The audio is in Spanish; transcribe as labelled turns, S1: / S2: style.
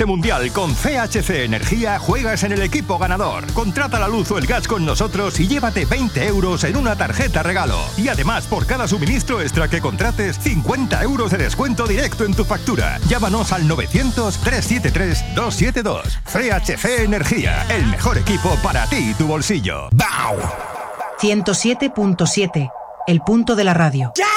S1: este mundial con CHC Energía juegas en el equipo ganador. Contrata la luz o el gas con nosotros y llévate 20 euros en una tarjeta regalo. Y además, por cada suministro extra que contrates, 50 euros de descuento directo en tu factura. Llámanos al 900-373-272. CHC Energía, el mejor equipo para ti y tu bolsillo. ¡Bau!
S2: 107.7, el punto de la radio.
S3: ¡Ya!